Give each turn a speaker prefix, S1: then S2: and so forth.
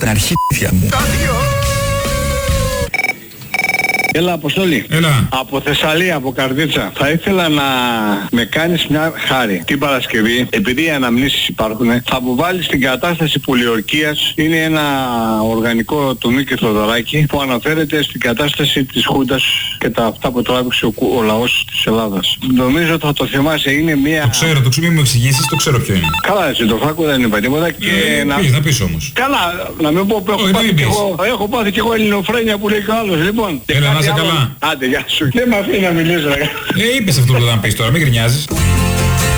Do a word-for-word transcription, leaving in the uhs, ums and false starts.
S1: τα αρχίδια μου.
S2: Έλα, Αποστόλη.
S3: Έλα.
S2: Από Θεσσαλία, από Καρδίτσα. Θα ήθελα να με κάνεις μια χάρη. Την Παρασκευή, επειδή οι αναμνήσεις υπάρχουν, θα αποβάλεις την κατάσταση πολιορκίας. Είναι ένα οργανικό του Νίκη Θοδωράκη που αναφέρεται στην κατάσταση της Χούντας και τα αυτά που τράβηξε ο, ο λαός της Ελλάδας. Νομίζω ότι θα το θυμάσαι. Είναι μια...
S3: Το ξέρω, το ξέρω, μην μου εξηγήσεις, το ξέρω ποιο είναι.
S2: Καλά, έτσι το φάκο δεν είπα τίποτα. Και
S3: ε,
S2: να...
S3: πεις, να πεις όμως.
S2: Καλά, να μην πω που έχω, πάθει, κι εγώ, έχω πάθει κι εγώ ελληνοφρένεια που λέει κι άλλος. Λοιπόν,
S3: έλα, να είσαι καλά.
S2: Άντε, γεια σου. Δεν με αφήνει να μιλήσω.
S3: Ε, είπες αυτό που θα πεις τώρα, μην γκρινιάζεις.